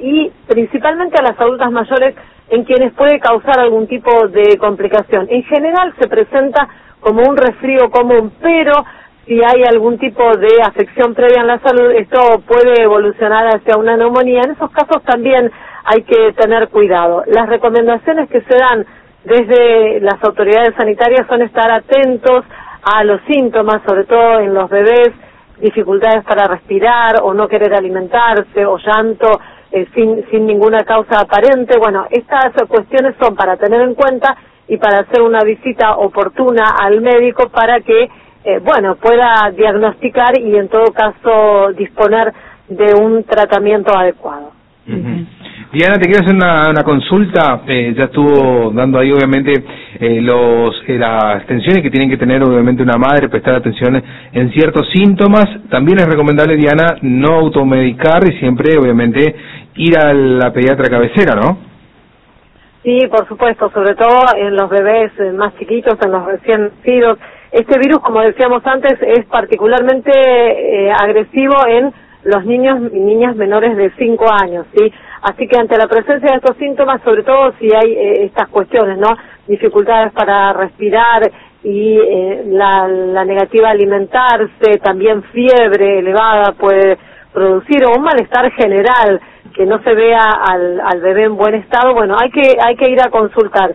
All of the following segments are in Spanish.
y principalmente a las adultas mayores en quienes puede causar algún tipo de complicación. En general se presenta como un resfrío común, pero si hay algún tipo de afección previa en la salud, esto puede evolucionar hacia una neumonía. En esos casos también hay que tener cuidado. Las recomendaciones que se dan desde las autoridades sanitarias son estar atentos a los síntomas, sobre todo en los bebés, dificultades para respirar o no querer alimentarse o llanto sin ninguna causa aparente. Bueno, estas cuestiones son para tener en cuenta y para hacer una visita oportuna al médico para que pueda diagnosticar y en todo caso disponer de un tratamiento adecuado. Uh-huh. Diana, te quiero hacer una consulta. Ya estuvo dando ahí obviamente las atenciones que tienen que tener obviamente una madre, prestar atención en ciertos síntomas. También es recomendable, Diana, no automedicar y siempre obviamente ir a la pediatra cabecera, ¿no? Sí, por supuesto, sobre todo en los bebés más chiquitos, en los recién nacidos. Este virus, como decíamos antes, es particularmente agresivo en los niños y niñas menores de 5 años, ¿sí? Así que ante la presencia de estos síntomas, sobre todo si hay estas cuestiones, ¿no? Dificultades para respirar y la negativa a alimentarse, también fiebre elevada puede producir, o un malestar general que no se vea al bebé en buen estado. Bueno, hay que ir a consultar.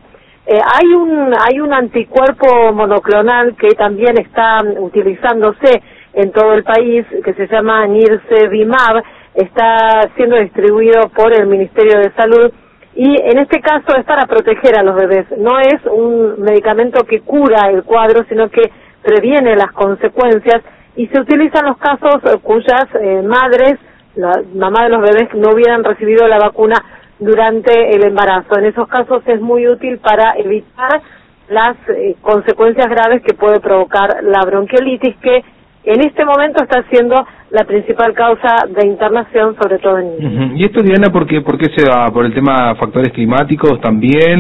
Hay un anticuerpo monoclonal que también está utilizándose en todo el país, que se llama Nirsevimab, está siendo distribuido por el Ministerio de Salud, y en este caso es para proteger a los bebés. No es un medicamento que cura el cuadro, sino que previene las consecuencias, y se utiliza en los casos cuyas madres, la mamá de los bebés, no hubieran recibido la vacuna durante el embarazo. En esos casos es muy útil para evitar las consecuencias graves que puede provocar la bronquiolitis, que en este momento está siendo la principal causa de internación, sobre todo en niños. ¿Y esto, Diana, por qué se da? ¿Por el tema de factores climáticos también?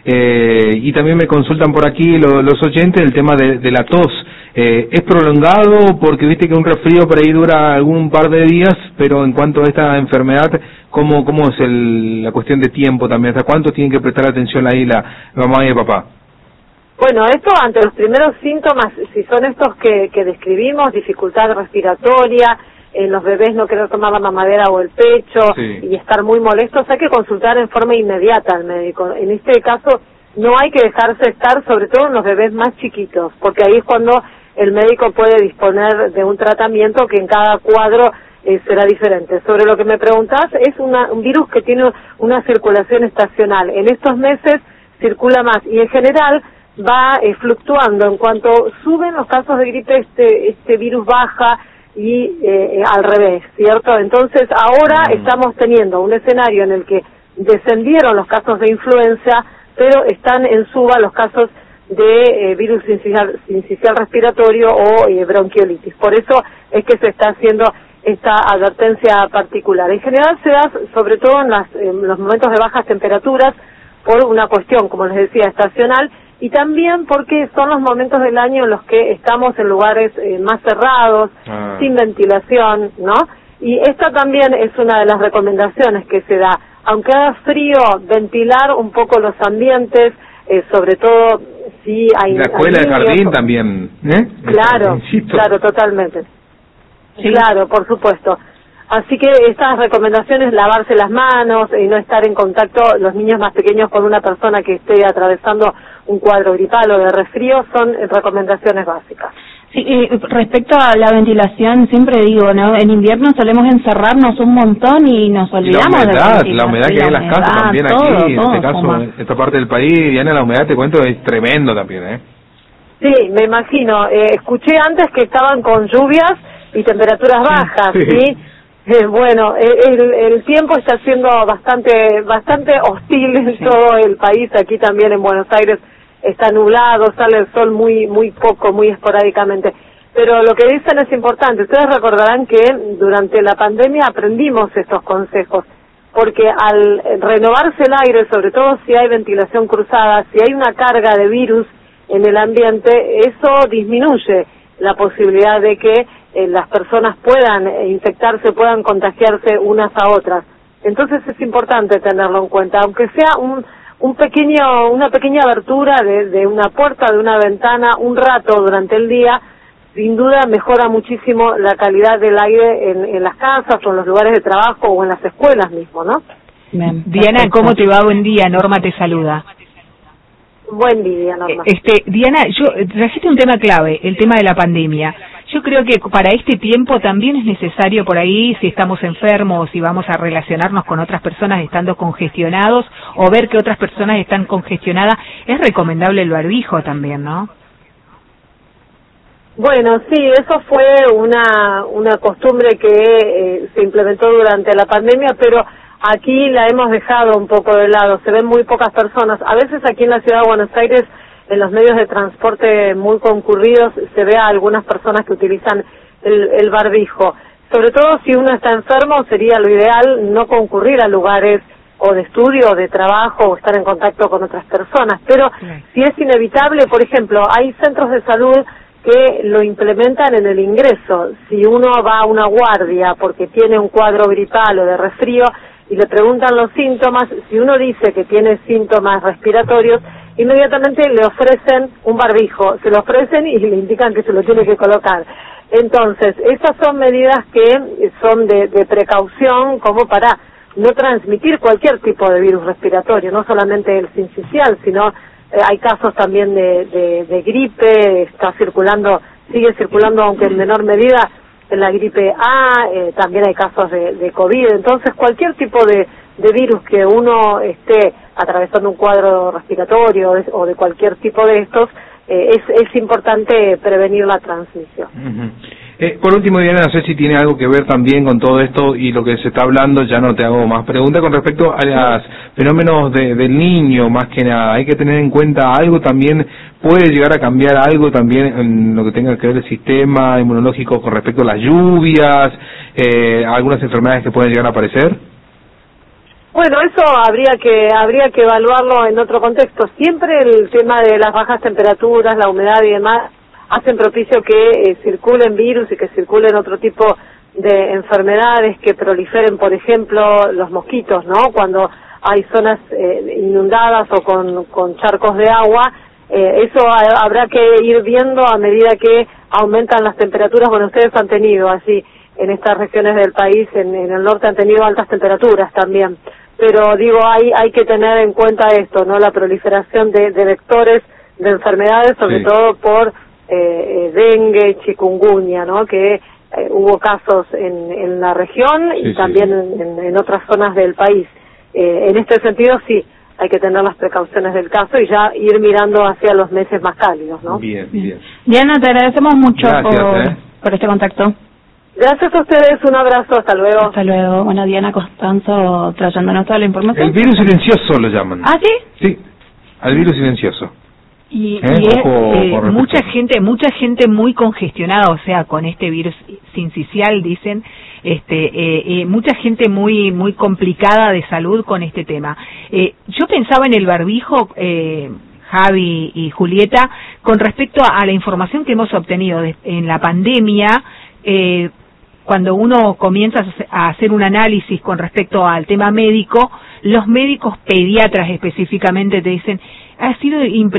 Y también me consultan por aquí los oyentes el tema de la tos. ¿Es prolongado? Porque viste que un resfrío por ahí dura algún par de días, pero en cuanto a esta enfermedad, ¿cómo es la cuestión de tiempo también? ¿Hasta cuánto tienen que prestar atención ahí la mamá y el papá? Bueno, esto ante los primeros síntomas, si son estos que describimos, dificultad respiratoria, en los bebés no querer tomar la mamadera o el pecho, sí, y estar muy molestos, hay que consultar en forma inmediata al médico. En este caso no hay que dejarse estar, sobre todo en los bebés más chiquitos, porque ahí es cuando el médico puede disponer de un tratamiento que en cada cuadro será diferente. Sobre lo que me preguntás, es un virus que tiene una circulación estacional. En estos meses circula más y en general va fluctuando. En cuanto suben los casos de gripe, este virus baja y al revés, ¿cierto? Entonces ahora estamos teniendo un escenario en el que descendieron los casos de influenza, pero están en suba los casos de virus sincicial respiratorio o bronquiolitis. Por eso es que se está haciendo esta advertencia particular. En general se da sobre todo en los momentos de bajas temperaturas por una cuestión, como les decía, estacional, y también porque son los momentos del año en los que estamos en lugares más cerrados, sin ventilación, ¿no? Y esta también es una de las recomendaciones que se da. Aunque haga frío, ventilar un poco los ambientes, sobre todo si hay... La escuela de jardín también, ¿eh? Claro, claro, totalmente. Sí. Claro, por supuesto. Así que estas recomendaciones, lavarse las manos y no estar en contacto los niños más pequeños con una persona que esté atravesando un cuadro gripal o de resfrío, son recomendaciones básicas. Sí, respecto a la ventilación, siempre digo, ¿no? En invierno solemos encerrarnos un montón y nos olvidamos de la ventilación. La humedad que hay en las casas también aquí, en este caso, en esta parte del país, Diana, la humedad, te cuento, es tremendo también, ¿eh? Sí, me imagino. Escuché antes que estaban con lluvias y temperaturas bajas, ¿sí? Bueno, el tiempo está siendo bastante hostil en todo el país. Aquí también en Buenos Aires está nublado, sale el sol muy poco, muy esporádicamente. Pero lo que dicen es importante. Ustedes recordarán que durante la pandemia aprendimos estos consejos, porque al renovarse el aire, sobre todo si hay ventilación cruzada, si hay una carga de virus en el ambiente, eso disminuye la posibilidad de que las personas puedan infectarse, puedan contagiarse unas a otras. Entonces es importante tenerlo en cuenta, aunque sea una pequeña abertura de una puerta, de una ventana, un rato durante el día, sin duda mejora muchísimo la calidad del aire en las casas o en los lugares de trabajo o en las escuelas mismo, ¿no? Bien. Diana, ¿cómo te va? Buen día, Norma te saluda. Buen día, Norma. Diana, trajiste un tema clave, el tema de la pandemia. Yo creo que para este tiempo también es necesario por ahí, si estamos enfermos, si vamos a relacionarnos con otras personas estando congestionados o ver que otras personas están congestionadas, es recomendable el barbijo también, ¿no? Bueno, sí, eso fue una costumbre que se implementó durante la pandemia, pero aquí la hemos dejado un poco de lado, se ven muy pocas personas. A veces aquí en la ciudad de Buenos Aires, en los medios de transporte muy concurridos, se ve a algunas personas que utilizan el barbijo. Sobre todo si uno está enfermo, sería lo ideal no concurrir a lugares o de estudio o de trabajo o estar en contacto con otras personas. Pero si es inevitable, por ejemplo, hay centros de salud que lo implementan en el ingreso. Si uno va a una guardia porque tiene un cuadro gripal o de resfrío y le preguntan los síntomas, si uno dice que tiene síntomas respiratorios, inmediatamente le ofrecen un barbijo, se lo ofrecen y le indican que se lo tiene que colocar. Entonces, esas son medidas que son de precaución como para no transmitir cualquier tipo de virus respiratorio, no solamente el sincicial, sino hay casos también de gripe, sigue circulando aunque en menor medida la gripe A, también hay casos de COVID. Entonces cualquier tipo de virus que uno esté atravesando un cuadro respiratorio o de cualquier tipo de estos, es importante prevenir la transmisión. Por último, Diana, no sé si tiene algo que ver también con todo esto y lo que se está hablando, ya no te hago más preguntas con respecto a los fenómenos del niño, más que nada. Hay que tener en cuenta algo también, puede llegar a cambiar algo también en lo que tenga que ver el sistema inmunológico con respecto a las lluvias, algunas enfermedades que pueden llegar a aparecer. Bueno, eso habría que evaluarlo en otro contexto. Siempre el tema de las bajas temperaturas, la humedad y demás hacen propicio que circulen virus y que circulen otro tipo de enfermedades, que proliferen, por ejemplo, los mosquitos, ¿no? Cuando hay zonas inundadas o con charcos de agua, eso habrá que ir viendo a medida que aumentan las temperaturas. Bueno, ustedes han tenido así en estas regiones del país, en el norte han tenido altas temperaturas también, pero digo, hay que tener en cuenta esto, ¿no? La proliferación de vectores de enfermedades, sobre todo por dengue, chikungunya, ¿no? Que hubo casos en la región y también en otras zonas del país. En este sentido, sí, hay que tener las precauciones del caso y ya ir mirando hacia los meses más cálidos, ¿no? Bien, bien. Diana, te agradecemos mucho por este contacto. Gracias a ustedes, un abrazo, hasta luego. Hasta luego. Bueno, Diana Costanzo trayéndonos toda la información. El virus silencioso lo llaman. ¿Ah, sí? Sí, al virus silencioso. Y mucha gente muy congestionada, o sea, con este virus sincicial, dicen, mucha gente muy complicada de salud con este tema. Yo pensaba en el barbijo, Javi y Julieta, con respecto a la información que hemos obtenido en la pandemia. Cuando uno comienza a hacer un análisis con respecto al tema médico, los médicos pediatras específicamente te dicen, ha sido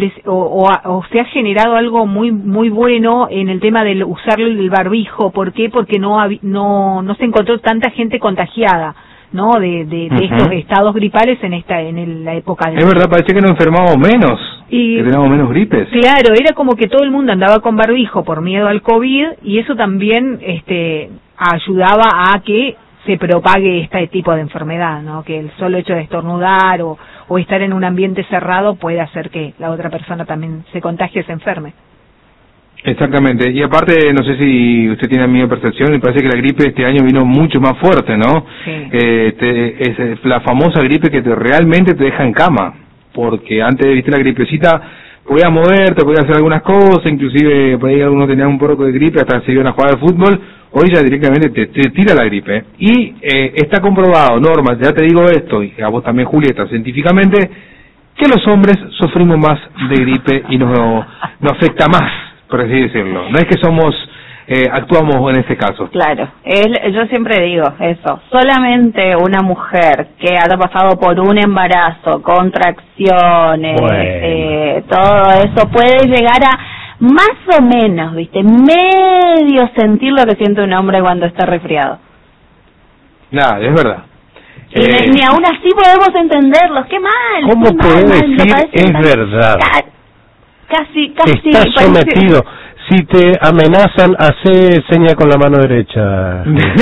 o se ha generado algo muy bueno en el tema de usar el barbijo. ¿Por qué? Porque no se encontró tanta gente contagiada, ¿no? De estos estados gripales en la época de... Es verdad, parece que nos enfermamos menos, que teníamos menos gripes. Claro, era como que todo el mundo andaba con barbijo por miedo al COVID, y eso también ayudaba a que se propague este tipo de enfermedad, ¿no? Que el solo hecho de estornudar o estar en un ambiente cerrado puede hacer que la otra persona también se contagie o se enferme. Exactamente, y aparte, no sé si usted tiene la misma percepción, me parece que la gripe este año vino mucho más fuerte, ¿no? Sí. Es la famosa gripe que realmente te deja en cama, porque antes, viste, la gripecita, podías moverte, podías hacer algunas cosas, inclusive por ahí algunos tenían un poco de gripe hasta se iban a jugar al fútbol. Hoy ya directamente te tira la gripe. Y está comprobado, Norma, ya te digo esto, y a vos también, Julieta, científicamente, que los hombres sufrimos más de gripe y nos afecta más, por así decirlo. No es que somos actuamos en ese caso. Claro, yo siempre digo eso, solamente una mujer que ha pasado por un embarazo, contracciones, todo eso puede llegar a más o menos, ¿viste? Medio sentir lo que siente un hombre cuando está resfriado. Nada, es verdad. Ni aún así podemos entenderlos, qué mal. ¿Cómo puede decir es verdad? Casi. Estás sometido. Si te amenazan, hace seña con la mano derecha.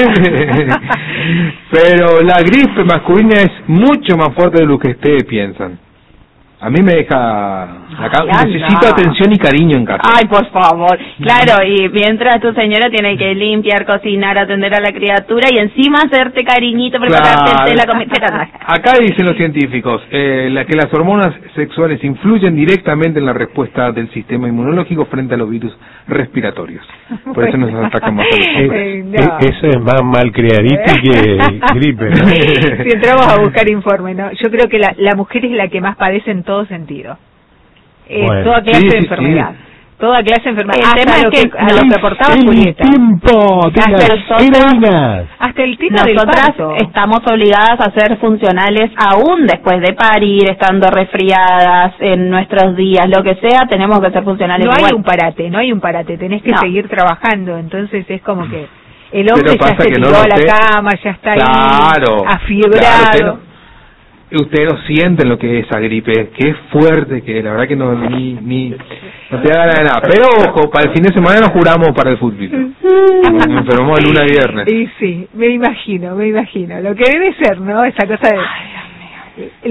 Pero la gripe masculina es mucho más fuerte de lo que ustedes piensan. A mí me deja... necesito atención y cariño en casa. Ay, por favor. Claro, y mientras tu señora tiene que limpiar, cocinar, atender a la criatura y encima hacerte cariñito, prepararte la comida. Acá dicen los científicos que las hormonas sexuales influyen directamente en la respuesta del sistema inmunológico frente a los virus respiratorios. Por eso nos atacan más a los Eso es más malcriadito que gripe, ¿no? Si entramos a buscar informe, ¿no? Yo creo que la mujer es la que más padece en todo sentido. Toda clase de enfermedad. Sí. Toda clase de enfermedad. Hasta lo que aportaba Julieta. Hasta el tipo del parto. Estamos obligadas a ser funcionales aún después de parir, estando resfriadas en nuestros días, lo que sea, tenemos que ser funcionales. No hay un parate, tenés que seguir trabajando, entonces es como que el hombre ya se tiró a la cama, ya está ahí afiebrado. Ustedes no sienten lo que es esa gripe, que es fuerte, que la verdad que no te da ganas de nada. Pero ojo, para el fin de semana nos juramos para el fútbol. Nos enfermamos el lunes a viernes. Y sí, me imagino. Lo que debe ser, ¿no? Esa cosa de...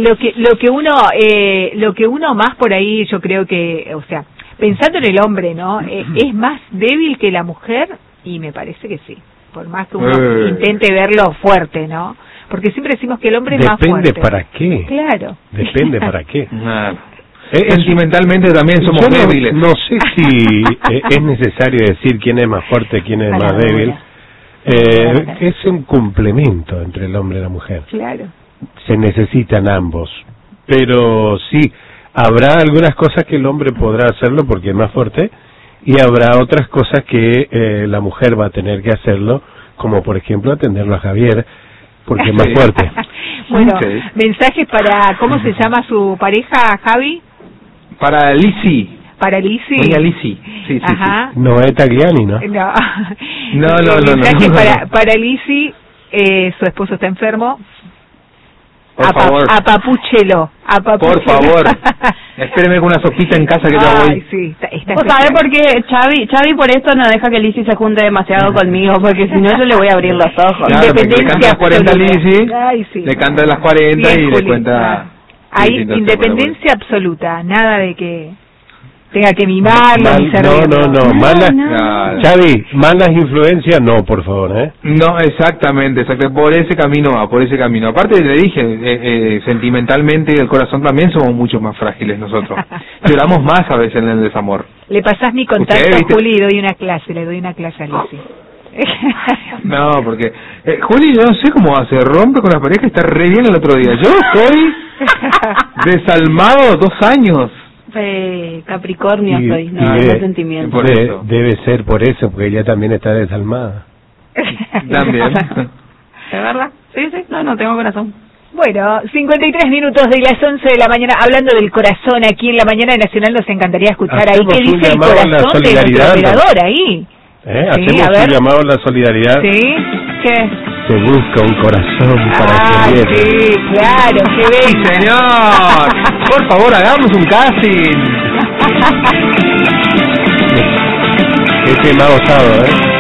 Lo que uno más por ahí, yo creo que, o sea, pensando en el hombre, ¿no? Es más débil que la mujer, y me parece que sí. Por más que uno intente verlo fuerte, ¿no? Porque siempre decimos que el hombre es más fuerte. Depende para qué. Claro. Depende para qué. Sentimentalmente también somos débiles. No sé si es necesario decir quién es más fuerte, quién es más débil. Es un complemento entre el hombre y la mujer. Claro. Se necesitan ambos. Pero sí, habrá algunas cosas que el hombre podrá hacerlo porque es más fuerte y habrá otras cosas que la mujer va a tener que hacerlo, como por ejemplo atenderlo a Javier, porque es más fuerte. Bueno, mensajes para... ¿Cómo se llama su pareja, Javi? Para Lizzy. ¿Para Lizzy? Doña Lizzy. Sí. No es Tagliani, ¿no? No. Mensajes para Lizzy, su esposo está enfermo. Por favor. Apapúchelo. Por favor. Espéreme con una sopita en casa que ya voy. Ay, sí. ¿Vos sabés por qué Xavi por esto no deja que Lizzy se junte demasiado conmigo? Porque si no yo le voy a abrir los ojos. Claro, le canta las 40 a Lizzy, le canta las 40 y le cuenta... Hay independencia absoluta, nada de que tenga que mimarlo ni ser... No. Xavi, malas influencias no, por favor, ¿eh? No, exactamente, por ese camino va, Aparte le dije, sentimentalmente y el corazón también somos mucho más frágiles nosotros. Lloramos más a veces en el desamor. Le pasás mi contacto a Juli y le doy una clase a Lizzy. No, porque Juli, yo no sé cómo hace, rompe con la pareja y está re bien el otro día. Yo estoy desalmado 2 años. Capricornio soy, no hay sentimiento. Debe ser por eso, porque ella también está desalmada. También. ¿De verdad? Sí, no tengo corazón. Bueno, 53 minutos de las 11 de la mañana, hablando del corazón aquí en la Mañana Nacional, nos encantaría escuchar ahí qué dice el corazón de nuestro operador ahí. Hacemos un llamado a la solidaridad. Sí, ¿qué? Se busca un corazón para que viene. Sí, claro, que venga. ¡Sí, señor! Por favor, hagamos un casting. Este me ha gustado,